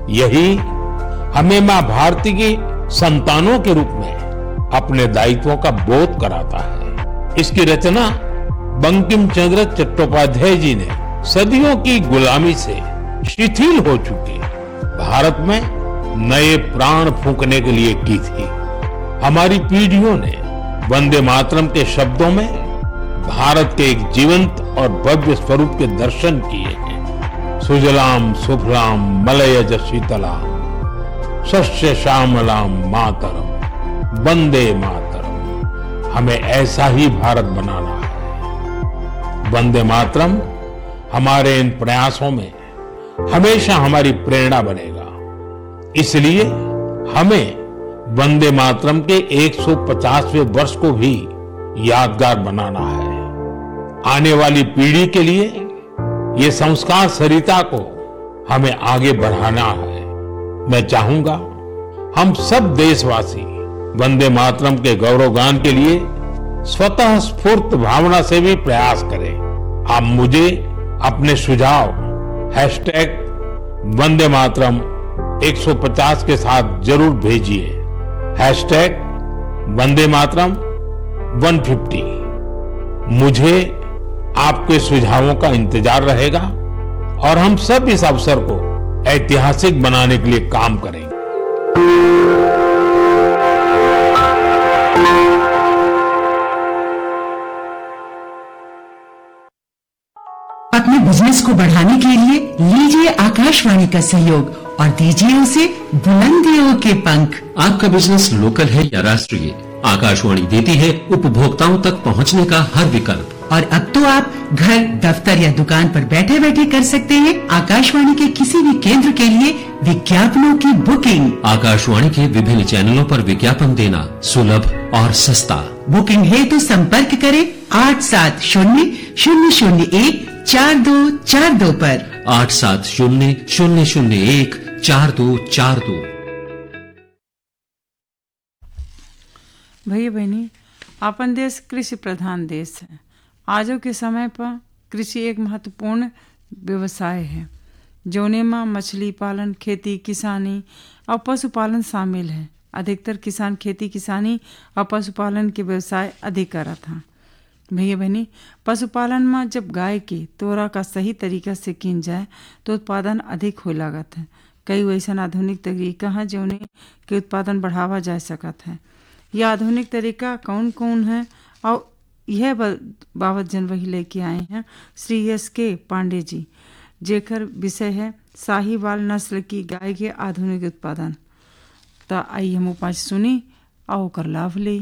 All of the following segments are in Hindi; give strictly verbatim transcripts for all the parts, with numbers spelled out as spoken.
यही हमें मां भारती की संतानों के रूप में अपने दायित्वों का बोध कराता है। इसकी रचना बंकिम चंद्र चट्टोपाध्याय जी ने सदियों की गुलामी से शिथिल हो चुके भारत में नए प्राण फूंकने के लिए की थी। हमारी पीढ़ियों ने वंदे मातरम के शब्दों में भारत के एक जीवंत और भव्य स्वरूप के दर्शन किए हैं। सुजलाम सुफलाम मलयज शीतलाम शस्य श्यामलाम मातरम वंदे मातरम। हमें ऐसा ही भारत बनाना है। वंदे मातरम हमारे इन प्रयासों में हमेशा हमारी प्रेरणा बनेगा। इसलिए हमें वंदे मातरम के एक सौ पचासवें वर्ष को भी यादगार बनाना है। आने वाली पीढ़ी के लिए ये संस्कार सरिता को हमें आगे बढ़ाना है। मैं चाहूंगा हम सब देशवासी वंदे मातरम के गौरवगान के लिए स्वतः स्फूर्त भावना से भी प्रयास करें। आप मुझे अपने सुझाव हैशटैग वंदे मातरम एक सौ पचास के साथ जरूर भेजिए। हैशटैग वंदे मातरम एक सौ पचास। मुझे आपके सुझावों का इंतजार रहेगा और हम सब इस अवसर को ऐतिहासिक बनाने के लिए काम करेंगे। अपने बिजनेस को बढ़ाने के लिए लीजिए आकाशवाणी का सहयोग और दीजिए उसे बुलंदियों के पंख। आपका बिजनेस लोकल है या राष्ट्रीय, आकाशवाणी देती है उपभोक्ताओं तक पहुंचने का हर विकल्प। और अब तो आप घर, दफ्तर या दुकान पर बैठे बैठे कर सकते हैं आकाशवाणी के किसी भी केंद्र के लिए विज्ञापनों की बुकिंग। आकाशवाणी के विभिन्न चैनलों पर विज्ञापन देना सुलभ और सस्ता। बुकिंग हेतु संपर्क करें आठ सात शून्य शून्य शून्य एक चार दो चार दो पर। आठ सात शून्य शून्य शून्य एक चार दो चार दो। भैया बहनी, अपन देश कृषि प्रधान देश है। आजो के समय पर कृषि एक महत्वपूर्ण व्यवसाय है। जोने में मछली पालन, खेती किसानी और पशुपालन शामिल है। अधिकतर किसान खेती किसानी और पशुपालन के व्यवसाय अधिक करत हैं। भैया बहनी, पशुपालन में जब गाय की तोरा का सही तरीका से किन जाए तो उत्पादन अधिक हो लागत है। कई वैसा आधुनिक तरीका है जोने के उत्पादन बढ़ावा जा सकत है। यह आधुनिक तरीका कौन कौन है और यह बाबत जन वही लेके आए हैं श्री एस के पांडे जी, जेकर विषय है साहीवाल नस्ल की गाय के आधुनिक उत्पादन। तो आइए हम पाँच सुनी और ओकर लाभ ली।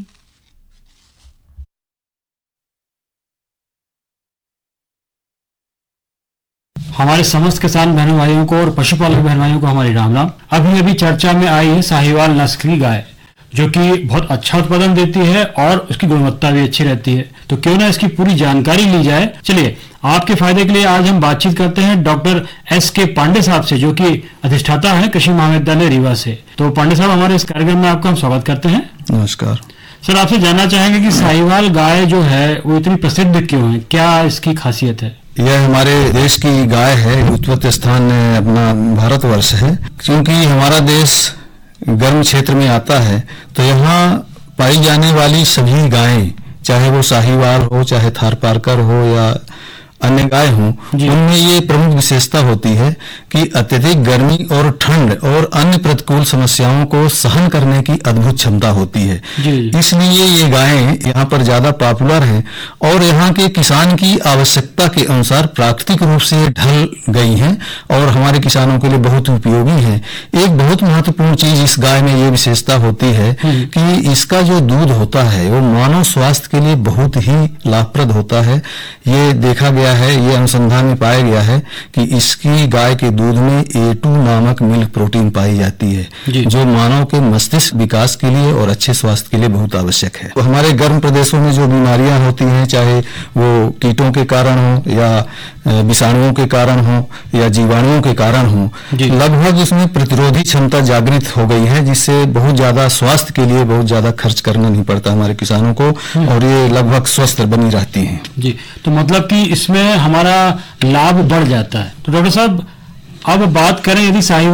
हमारे समस्त किसान बहनों भाइयों को और पशुपालक बहन भाइयों को हमारी राम राम। अभी अभी चर्चा में आई है साहीवाल नस्ल की गाय, जो कि बहुत अच्छा उत्पादन देती है और उसकी गुणवत्ता भी अच्छी रहती है। तो क्यों ना इसकी पूरी जानकारी ली जाए। चलिए, आपके फायदे के लिए आज हम बातचीत करते हैं डॉक्टर एस के पांडे साहब से, जो कि अधिष्ठाता है कृषि महाविद्यालय रीवा से। तो पांडे साहब, हमारे इस कार्यक्रम में आपका हम स्वागत करते हैं। नमस्कार सर। आपसे जानना चाहेंगे कि साहीवाल गाय जो है वो इतनी प्रसिद्ध क्यों है, क्या इसकी खासियत है? यह हमारे देश की गाय है, उत्पत्ति स्थान अपना भारतवर्ष है। क्योंकि हमारा देश गर्म क्षेत्र में आता है, तो यहाँ पाई जाने वाली सभी गायें, चाहे वो साहीवाल हो, चाहे थारपारकर हो या अन्य गाय हों, उनमें ये प्रमुख विशेषता होती है कि अत्यधिक गर्मी और ठंड और अन्य प्रतिकूल समस्याओं को सहन करने की अद्भुत क्षमता होती है। इसलिए ये गायें यहाँ पर ज्यादा पॉपुलर हैं और यहाँ के किसान की आवश्यकता के अनुसार प्राकृतिक रूप से ढल गई हैं और हमारे किसानों के लिए बहुत उपयोगी हैं। एक बहुत महत्वपूर्ण चीज इस गाय में ये विशेषता होती है कि इसका जो दूध होता है वो मानव स्वास्थ्य के लिए बहुत ही लाभप्रद होता है। ये देखा गया है, ये अनुसंधान में पाया गया है कि इसकी गाय के दूध में ए टू नामक मिल्क प्रोटीन पाई जाती है, जो मानव के मस्तिष्क विकास के लिए और अच्छे स्वास्थ्य के लिए बहुत आवश्यक है। तो हमारे गर्म प्रदेशों में जो बीमारियां होती हैं, चाहे वो कीटों के कारण हो या विषाणुओं के कारण हो या जीवाणुओं के कारण हो, लगभग उसमें प्रतिरोधी क्षमता जागृत हो गई है, जिससे बहुत ज्यादा स्वास्थ्य के लिए बहुत ज्यादा खर्च करना नहीं पड़ता हमारे किसानों को और ये लगभग स्वस्थ बनी रहती हैं। जी, तो मतलब कि इसमें हमारा लाभ बढ़ जाता है। तो डॉक्टर साहब, अब बात करें यदि साहिवाल